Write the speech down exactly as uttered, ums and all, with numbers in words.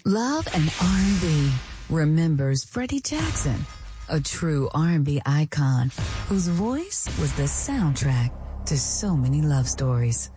Love and R and B remembers Freddie Jackson, a true R and B icon whose voice was the soundtrack to so many love stories.